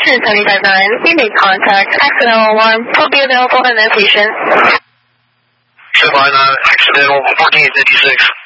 Station 759, we made contact. Accidental alarm. Will be available on notation. 759, accidental 1456.